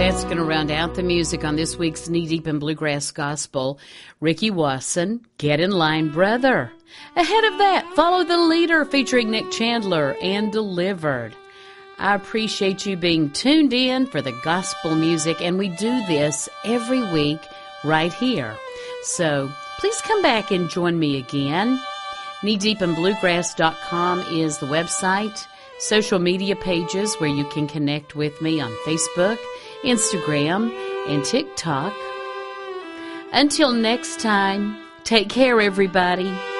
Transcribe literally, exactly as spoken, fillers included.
that's going to round out the music on this week's Knee Deep in Bluegrass Gospel. Ricky Wasson, Get in Line, Brother. Ahead of that, Follow the Leader featuring Nick Chandler and Delivered. I appreciate you being tuned in for the gospel music, and we do this every week right here. So please come back and join me again. knee deep in bluegrass dot com is the website. Social media pages where you can connect with me on Facebook, Instagram, and TikTok. Until next time, take care, everybody.